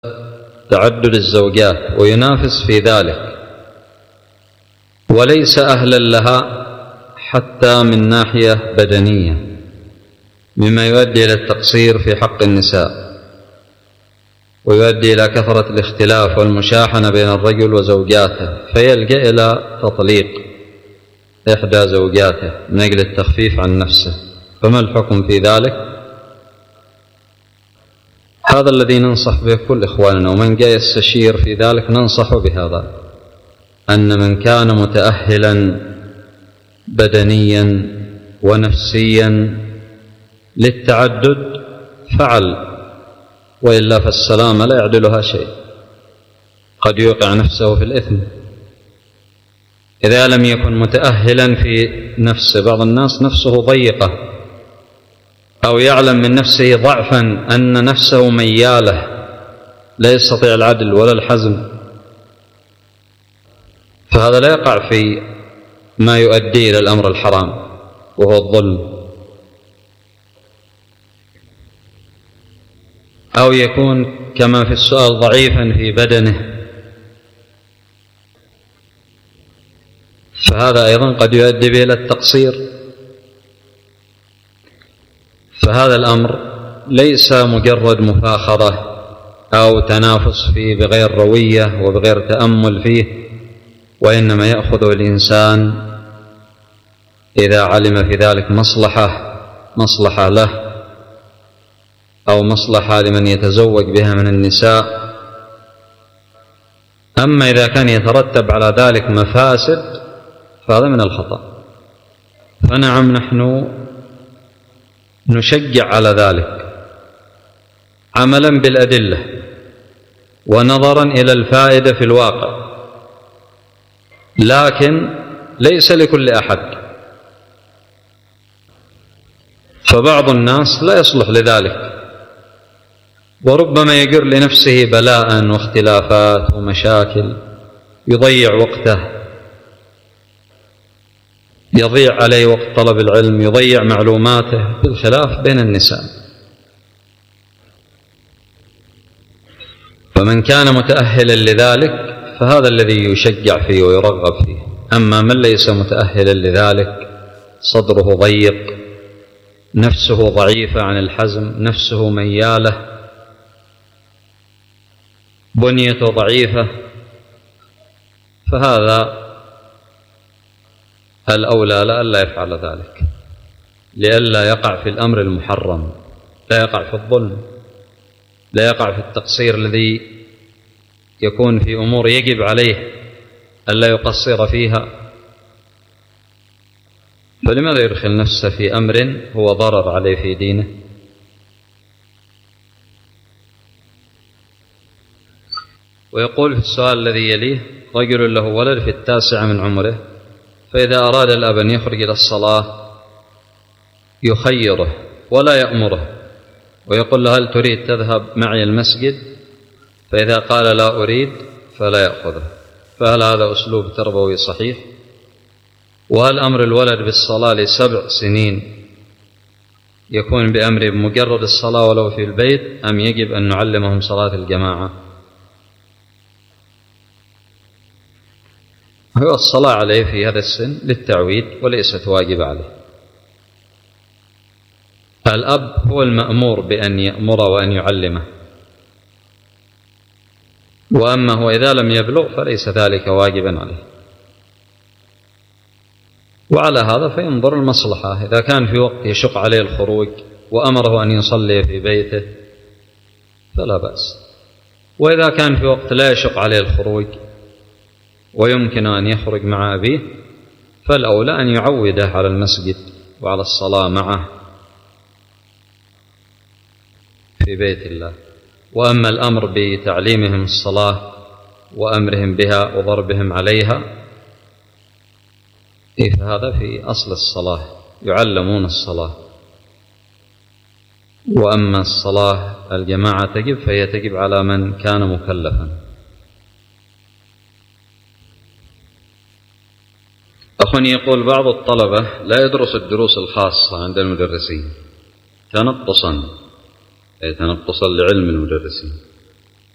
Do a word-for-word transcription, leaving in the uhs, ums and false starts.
تعدد الزوجات وينافس في ذلك وليس أهلا لها حتى من ناحية بدنية، مما يؤدي إلى التقصير في حق النساء ويؤدي إلى كثرة الاختلاف والمشاحنة بين الرجل وزوجاته، فيلجأ إلى تطليق إحدى زوجاته من أجل التخفيف عن نفسه. فما الحكم في ذلك؟ هذا الذي ننصح به كل إخواننا، ومن جاء يستشير في ذلك ننصح بهذا، أن من كان متأهلا بدنيا ونفسيا للتعدد فعل، وإلا فالسلامة لا يعدلها شيء، قد يوقع نفسه في الإثم إذا لم يكن متأهلا في نفسه. بعض الناس نفسه ضيقة أو يعلم من نفسه ضعفا أن نفسه ميالة لا يستطيع العدل ولا الحزم، فهذا لا يقع في ما يؤدي إلى الأمر الحرام وهو الظلم. أو يكون كما في السؤال ضعيفا في بدنه، فهذا أيضا قد يؤدي به إلى التقصير. فهذا الأمر ليس مجرد مفاخرة أو تنافس فيه بغير روية وبغير تأمل فيه، وإنما يأخذ الإنسان إذا علم في ذلك مصلحة مصلحة له أو مصلحة لمن يتزوج بها من النساء. أما إذا كان يترتب على ذلك مفاسد فهذا من الخطأ. فنعم نحن نشجع على ذلك عملا بالأدلة ونظرا إلى الفائدة في الواقع، لكن ليس لكل أحد، فبعض الناس لا يصلح لذلك، وربما يجر لنفسه بلاء واختلافات ومشاكل، يضيع وقته، يضيع عليه وقت طلب العلم، يضيع معلوماته، بالخلاف بين النساء. فمن كان متأهلا لذلك فهذا الذي يشجع فيه ويرغب فيه. أما من ليس متأهلا لذلك، صدره ضيق، نفسه ضعيفة عن الحزم، نفسه ميالة، بنيته ضعيفة، فهذا الأولى لألا يفعل ذلك، لئلا يقع في الأمر المحرم، لا يقع في الظلم، لا يقع في التقصير الذي يكون في أمور يجب عليه ألا يقصر فيها. فلماذا يدخل نفسه في أمر هو ضرر عليه في دينه؟ ويقول في السؤال الذي يليه: رجل له ولد في التاسعة من عمره، فإذا أراد الأب أن يخرج إلى الصلاة يخيره ولا يأمره، ويقول له: هل تريد تذهب معي المسجد؟ فإذا قال لا أريد فلا يأخذه. فهل هذا أسلوب تربوي صحيح؟ وهل أمر الولد بالصلاة لسبع سنين يكون بأمر بمجرد الصلاة ولو في البيت، أم يجب أن نعلمهم صلاة الجماعة؟ هو الصلاة عليه في هذا السن للتعويد وليست واجبة عليه. الأب هو المأمور بأن يأمر وأن يعلمه، وأما هو إذا لم يبلغ فليس ذلك واجبا عليه. وعلى هذا فينظر المصلحة، إذا كان في وقت يشق عليه الخروج وأمره أن يصلي في بيته فلا بأس، وإذا كان في وقت لا يشق عليه الخروج ويمكن أن يخرج مع أبيه فالأولى أن يعوده على المسجد وعلى الصلاة معه في بيت الله. وأما الأمر بتعليمهم الصلاة وأمرهم بها وضربهم عليها فهذا في أصل الصلاة، يعلمون الصلاة. وأما الصلاة الجماعة تجب فهي تجب على من كان مكلفا. أخواني يقول: بعض الطلبة لا يدرس الدروس الخاصة عند المدرسين تنقصا أي تنقصا لعلم المدرسين،